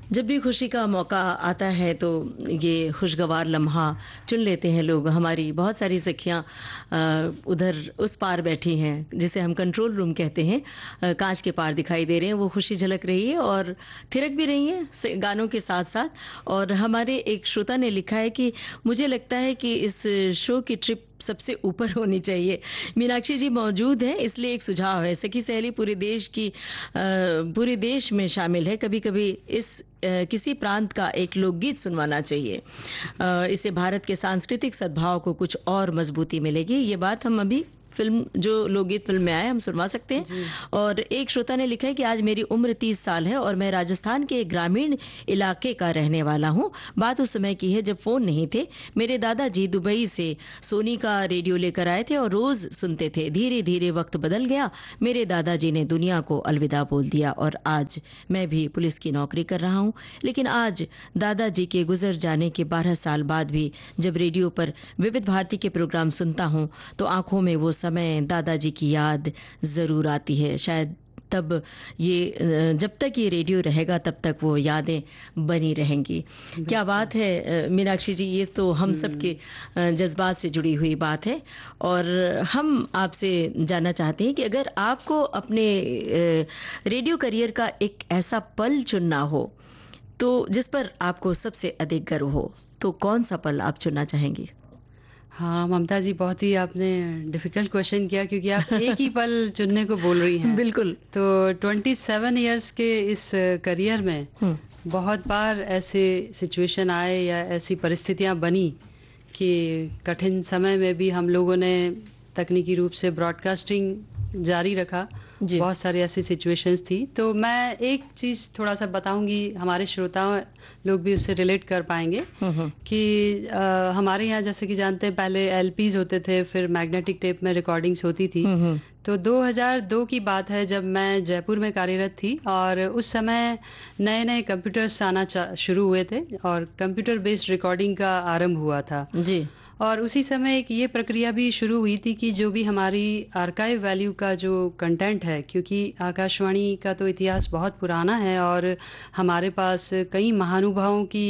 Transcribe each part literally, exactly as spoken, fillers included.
जब भी खुशी का मौका आता है तो ये खुशगवार लम्हा चुन लेते हैं लोग। हमारी बहुत सारी सखियां अ, उधर उस पार बैठी हैं जिसे हम कंट्रोल रूम कहते हैं। अ, कांच के पार दिखाई दे रहे हैं, वो खुशी झलक रही है और थिरक भी रही है से- गानों के साथ साथ। और हमारे एक श्रोता ने लिखा है कि मुझे लगता है कि इस शो की ट्रिप सबसे ऊपर होनी चाहिए। मीनाक्षी जी मौजूद हैं, इसलिए एक सुझाव है, सखी सहेली पूरे देश की अ, पूरे देश में शामिल है। कभी कभी इस अ, किसी प्रांत का एक लोकगीत सुनवाना चाहिए। अ, इससे भारत के सांस्कृतिक सद्भाव को कुछ और मजबूती मिलेगी। ये बात हम अभी फिल्म जो लोकगीत फिल्म में आए हम सुनवा सकते हैं। जी। और एक श्रोता ने लिखा है कि आज मेरी उम्र तीस साल है और मैं राजस्थान के एक ग्रामीण इलाके का रहने वाला हूं। बात उस समय की है जब फोन नहीं थे। मेरे दादाजी दुबई से सोनी का रेडियो लेकर आए थे और रोज सुनते थे। धीरे धीरे वक्त बदल गया, मेरे दादाजी ने दुनिया को अलविदा बोल दिया और आज मैं भी पुलिस की नौकरी कर रहा हूं। लेकिन आज दादाजी के गुजर जाने के बारह साल बाद भी जब रेडियो पर विविध भारती के प्रोग्राम सुनता हूं तो आंखों में वो समय, दादाजी की याद जरूर आती है। शायद तब ये अ, जब तक ये रेडियो रहेगा तब तक वो यादें बनी रहेंगी। क्या बात है अ, मीनाक्षी जी, ये तो हम सबके अ, जज्बात से जुड़ी हुई बात है। और हम आपसे जानना चाहते हैं कि अगर आपको अपने अ, रेडियो करियर का एक ऐसा पल चुनना हो तो जिस पर आपको सबसे अधिक गर्व हो, तो कौन सा पल आप चुनना चाहेंगी? हाँ, ममता जी, बहुत ही आपने डिफिकल्ट क्वेश्चन किया क्योंकि आप एक ही पल चुनने को बोल रही हैं। बिल्कुल। तो सत्ताईस इयर्स के इस करियर में हम्म। बहुत बार ऐसे सिचुएशन आए या ऐसी परिस्थितियां बनी कि कठिन समय में भी हम लोगों ने तकनीकी रूप से ब्रॉडकास्टिंग जारी रखा। जी। बहुत सारी ऐसी सिचुएशंस थी। तो मैं एक चीज़ थोड़ा सा बताऊंगी, हमारे श्रोता लोग भी उससे रिलेट कर पाएंगे हम्म हम्म। कि अ, हमारे यहाँ जैसे कि जानते हैं पहले एलपीज होते थे, फिर मैग्नेटिक टेप में रिकॉर्डिंग्स होती थी। हम्म हम्म। तो दो हज़ार दो की बात है जब मैं जयपुर में कार्यरत थी और उस समय नए नए कंप्यूटर्स आना चा- शुरू हुए थे और कंप्यूटर बेस्ड रिकॉर्डिंग का आरंभ हुआ था। जी। और उसी समय एक ये प्रक्रिया भी शुरू हुई थी कि जो भी हमारी आर्काइव वैल्यू का जो कंटेंट है, क्योंकि आकाशवाणी का तो इतिहास बहुत पुराना है और हमारे पास कई महानुभावों की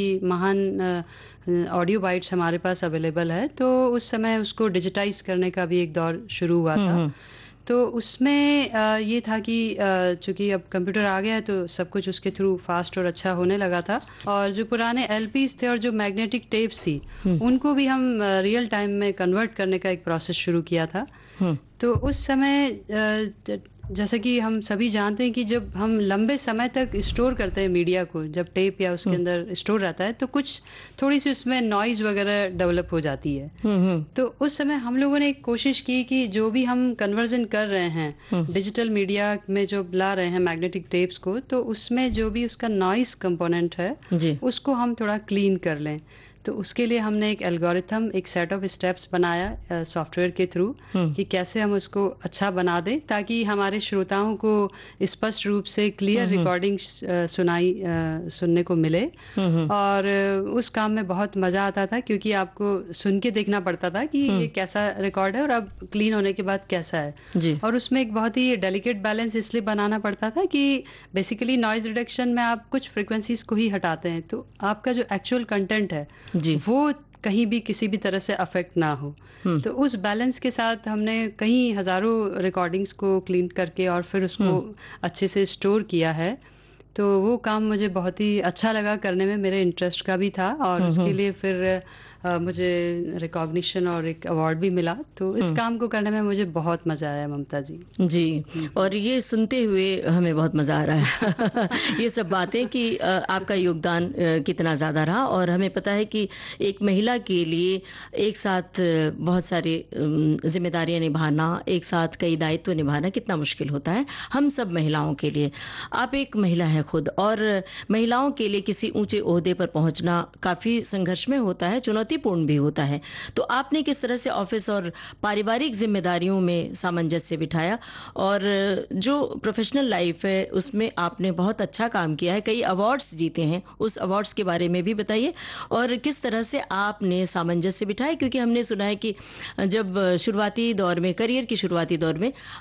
महान ऑडियो बाइट्स हमारे पास अवेलेबल है। तो उस समय उसको डिजिटाइज करने का भी एक दौर शुरू हुआ हम्म था। हम्म। तो उसमें अ, ये था कि अ, चूंकि अब कंप्यूटर आ गया है तो सब कुछ उसके थ्रू फास्ट और अच्छा होने लगा था। और जो पुराने एलपीज थे और जो मैग्नेटिक टेप्स थी, हम्म उनको भी हम रियल टाइम में कन्वर्ट करने का एक प्रोसेस शुरू किया था। हम्म। तो उस समय अ, ज- जैसे कि हम सभी जानते हैं कि जब हम लंबे समय तक स्टोर करते हैं मीडिया को, जब टेप या उसके हम्म अंदर स्टोर रहता है तो कुछ थोड़ी सी उसमें नॉइज वगैरह डेवलप हो जाती है। हम्म हम्म। तो उस समय हम लोगों ने एक कोशिश की कि जो भी हम कन्वर्जन कर रहे हैं हम्म। डिजिटल मीडिया में, जो ला रहे हैं मैग्नेटिक टेप्स को, तो उसमें जो भी उसका नॉइस कंपोनेंट है जी। उसको हम थोड़ा क्लीन कर लें। तो उसके लिए हमने एक एल्गोरिथम, एक सेट ऑफ स्टेप्स बनाया सॉफ्टवेयर के थ्रू हम्म कि कैसे हम उसको अच्छा बना दें ताकि हमारे श्रोताओं को स्पष्ट रूप से क्लियर हम्म हम्म। रिकॉर्डिंग सुनाई अ, सुनने को मिले। हम्म हम्म। और अ, उस काम में बहुत मजा आता था क्योंकि आपको सुन के देखना पड़ता था कि ये हम्म। कैसा रिकॉर्ड है और अब क्लीन होने के बाद कैसा है। जी। और उसमें एक बहुत ही डेलिकेट बैलेंस इसलिए बनाना पड़ता था कि बेसिकली नॉइज रिडक्शन में आप कुछ फ्रीक्वेंसीज को ही हटाते हैं तो आपका जो एक्चुअल कंटेंट है जी। वो कहीं भी किसी भी तरह से अफेक्ट ना हो। हम्म तो उस बैलेंस के साथ हमने कई हजारों रिकॉर्डिंग्स को क्लीन करके और फिर उसको हम्म अच्छे से स्टोर किया है। तो वो काम मुझे बहुत ही अच्छा लगा करने में, मेरे इंटरेस्ट का भी था और हम्म उसके हम्म। लिए फिर अ, मुझे रिकॉग्निशन और एक अवार्ड भी मिला। तो इस हम्म। काम को करने में मुझे बहुत मजा आया ममता जी। जी। हम्म, और ये सुनते हुए हमें बहुत मजा आ रहा है ये सब बातें कि अ, आपका योगदान अ, कितना ज्यादा रहा। और हमें पता है कि एक महिला के लिए एक साथ अ, बहुत सारी अम, जिम्मेदारियां निभाना, एक साथ कई दायित्व निभाना कितना मुश्किल होता है हम सब महिलाओं के लिए। आप एक महिला है खुद, और महिलाओं के लिए किसी ऊंचे ओहदे पर पहुंचना काफी संघर्षमय होता है, चुनौतीपूर्ण भी होता है। तो आपने किस तरह से ऑफिस और पारिवारिक जिम्मेदारियों में सामंजस्य बिठाया, और जो प्रोफेशनल लाइफ है उसमें आपने बहुत अच्छा काम किया है, कई अवार्ड्स जीते हैं, उस अवार्ड्स के बारे में भी बताइए और किस तरह से आपने सामंजस्य बिठाया। क्योंकि हमने सुना है कि जब शुरुआती दौर में, करियर के शुरुआती दौर में, आप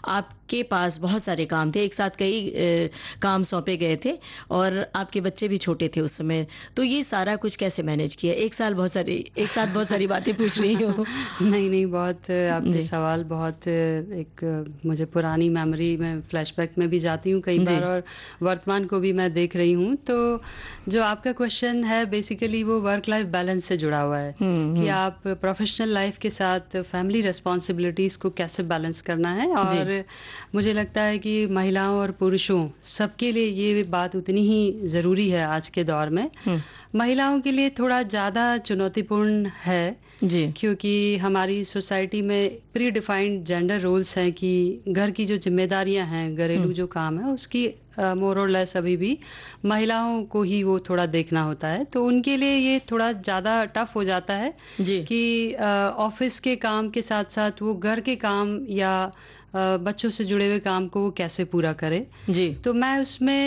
के पास बहुत सारे काम थे, एक साथ कई अ, काम सौंपे गए थे और आपके बच्चे भी छोटे थे उस समय, तो ये सारा कुछ कैसे मैनेज किया? एक साल बहुत सारी एक साथ बहुत सारी बातें पूछ रही हूँ। नहीं, नहीं, बहुत आपके जी, सवाल बहुत एक मुझे पुरानी मेमोरी में फ्लैशबैक में भी जाती हूँ कई जी। बार और वर्तमान को भी मैं देख रही हूँ। तो जो आपका क्वेश्चन है बेसिकली वो वर्क लाइफ बैलेंस से जुड़ा हुआ है हुँ, कि हुँ। आप प्रोफेशनल लाइफ के साथ फैमिली रिस्पॉन्सिबिलिटीज़ को कैसे बैलेंस करना है जी। और मुझे लगता है कि महिलाओं और पुरुषों सबके लिए ये बात उतनी ही ज़रूरी है आज के दौर में। हुँ। महिलाओं के लिए थोड़ा ज़्यादा चुनौतीपूर्ण है जी। क्योंकि हमारी सोसाइटी में प्री डिफाइंड जेंडर रोल्स हैं कि घर की जो जिम्मेदारियां हैं, हुँ। घरेलू जो काम है उसकी मोर और लेस अभी भी महिलाओं को ही वो थोड़ा देखना होता है। तो उनके लिए ये थोड़ा ज़्यादा टफ हो जाता है जी। कि ऑफिस के काम के साथ साथ वो घर के काम या अ, बच्चों से जुड़े हुए काम को वो कैसे पूरा करे। जी। तो मैं उसमें